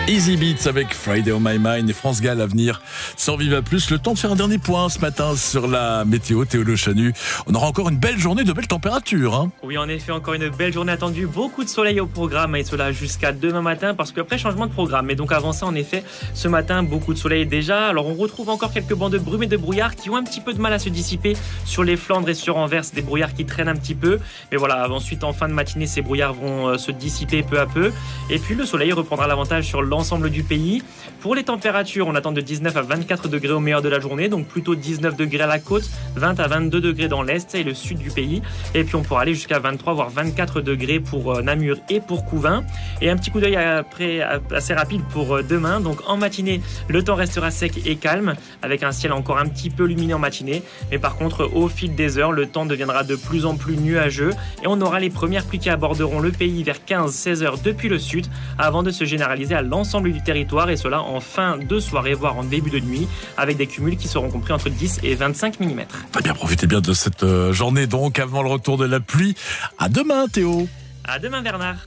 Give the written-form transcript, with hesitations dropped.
Easy Beats avec Friday on My Mind et France Gall à venir sur Viva Plus. Le temps de faire un dernier point ce matin sur la météo. Théo Le Chanu, on aura encore une belle journée, de belles températures. Hein. Oui, en effet, encore une belle journée attendue. Beaucoup de soleil au programme et cela jusqu'à demain matin parce qu'après changement de programme. Mais donc avant ça, en effet, ce matin, beaucoup de soleil déjà. Alors on retrouve encore quelques bancs de brume et de brouillard qui ont un petit peu de mal à se dissiper sur les Flandres et sur Anvers. Des brouillards qui traînent un petit peu. Mais voilà, ensuite en fin de matinée, ces brouillards vont se dissiper peu à peu. Et puis le soleil reprendra l'avantage sur l'ensemble du pays. Pour les températures, on attend de 19 à 24 degrés au meilleur de la journée, donc plutôt 19 degrés à la côte, 20 à 22 degrés dans l'est et le sud du pays. Et puis on pourra aller jusqu'à 23 voire 24 degrés pour Namur et pour Couvain. Et un petit coup d'œil après assez rapide pour demain. Donc en matinée, le temps restera sec et calme avec un ciel encore un petit peu lumineux en matinée. Mais par contre, au fil des heures, le temps deviendra de plus en plus nuageux et on aura les premières pluies qui aborderont le pays vers 15-16 heures depuis le sud avant de se généraliser à l'ensemble du territoire et cela en fin de soirée voire en début de nuit avec des cumuls qui seront compris entre 10 et 25 mm. Bien, profitez bien de cette journée donc avant le retour de la pluie. À demain Théo. À demain Bernard.